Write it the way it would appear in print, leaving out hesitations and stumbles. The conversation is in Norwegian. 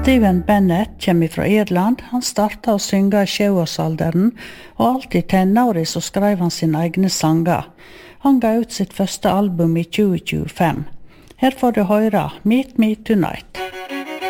Steven Bennett kommer fra Irland. Han startet å synge i 7-årsalderen, og alt i tenårig så skrev han sine egne sanger. Han ga ut sitt første album i 2025. Her får du høre Meet Me Tonight.